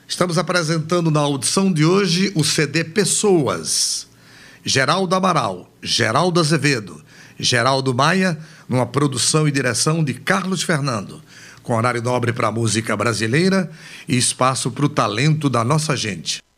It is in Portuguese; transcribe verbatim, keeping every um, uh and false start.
Estamos apresentando na audição de hoje o C D Pessoas. Geraldo Amaral, Geraldo Azevedo, Geraldo Maia, numa produção e direção de Carlos Fernando, com horário nobre para a música brasileira e espaço para o talento da nossa gente.